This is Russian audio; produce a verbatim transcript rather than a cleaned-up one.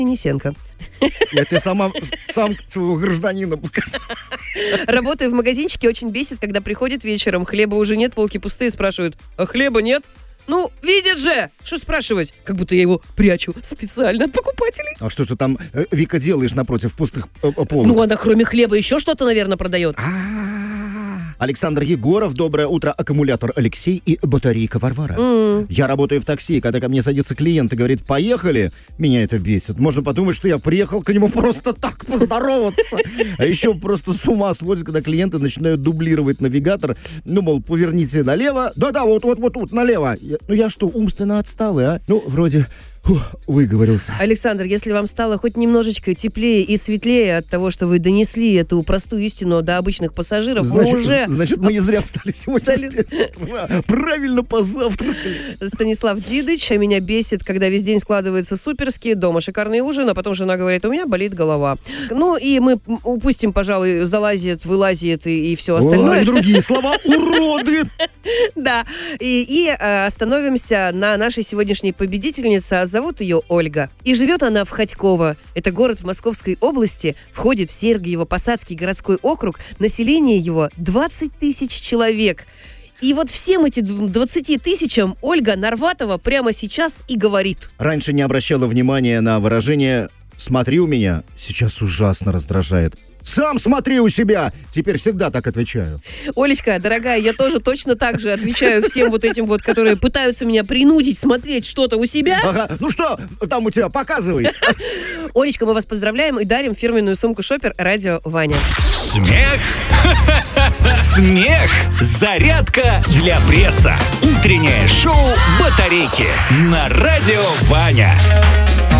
Денисенко. Я тебе сама, сам своего гражданина покажу. Работаю в магазинчике, очень бесит, когда приходит вечером, хлеба уже нет, полки пустые, спрашивают, а хлеба нет? Ну, видят же! Что спрашивать? Как будто я его прячу специально от покупателей. А что ты там, э, Вика, делаешь напротив пустых э, полок? Ну, она кроме хлеба еще что-то, наверное, продает. Александр Егоров, доброе утро, аккумулятор Алексей и батарейка Варвара. Mm. Я работаю в такси, и когда ко мне садится клиент и говорит, поехали, меня это бесит. Можно подумать, что я приехал к нему просто так поздороваться. А еще просто с ума сводит, когда клиенты начинают дублировать навигатор. Ну, мол, поверните налево. Да-да, вот-вот-вот тут, налево. Я, ну, я что, умственно отсталый, а? Ну, вроде... Фух, выговорился. Александр, если вам стало хоть немножечко теплее и светлее от того, что вы донесли эту простую истину до обычных пассажиров, значит, мы уже... Значит, мы не зря встали сегодня. Абсолютно. Правильно позавтракали. Станислав Дидыч, а меня бесит, когда весь день складывается суперски, дома шикарный ужин, а потом жена говорит, у меня болит голова. Ну, и мы упустим, пожалуй, залазит, вылазит и, и все остальное. Ой, другие слова, уроды! Да, и, и э, остановимся на нашей сегодняшней победительнице. Зовут ее Ольга. И живет она в Хотьково. Это город в Московской области, входит в Сергиево-Посадский городской округ. Население его двадцать тысяч человек. И вот всем этим двадцати тысячам Ольга Нарватова прямо сейчас и говорит. Раньше не обращала внимания на выражение «смотри у меня», сейчас ужасно раздражает. Сам смотри у себя! Теперь всегда так отвечаю. Олечка, дорогая, я тоже точно так же отвечаю всем вот этим вот, которые пытаются меня принудить смотреть что-то у себя. Ага, ну что там у тебя, показывай. Олечка, мы вас поздравляем и дарим фирменную сумку «Шопер» «Радио Ваня». Смех! Смех! Зарядка для пресса. Утреннее шоу «Батарейки» на Радио Ваня.